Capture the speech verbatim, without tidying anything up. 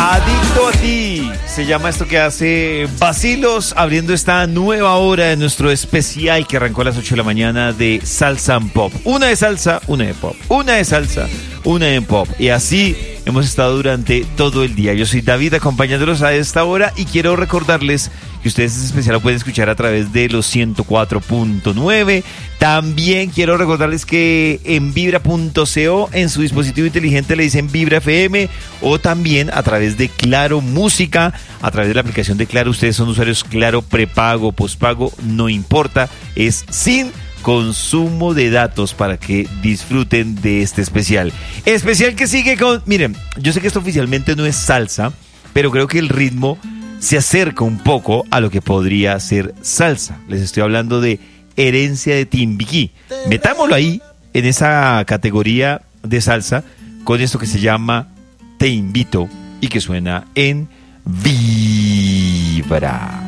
Adicto a ti, se llama esto que hace Vacilos, abriendo esta nueva hora de nuestro especial que arrancó a las ocho de la mañana de Salsa and Pop. Una de salsa, una de pop, una de salsa, una de pop. Y así hemos estado durante todo el día. Yo soy David, acompañándolos a esta hora, y quiero recordarles que ustedes este especial lo pueden escuchar a través de los ciento cuatro punto nueve. También quiero recordarles que en vibra punto co, en su dispositivo inteligente le dicen Vibra F M, o también a través de Claro Música, a través de la aplicación de Claro. Ustedes son usuarios Claro, prepago, pospago, no importa, es sin consumo de datos para que disfruten de este especial. Especial que sigue con... Miren, yo sé que esto oficialmente no es salsa, pero creo que el ritmo se acerca un poco a lo que podría ser salsa. Les estoy hablando de Herencia de Timbiquí. Metámoslo ahí, en esa categoría de salsa, con esto que se llama Te Invito y que suena en Vibra.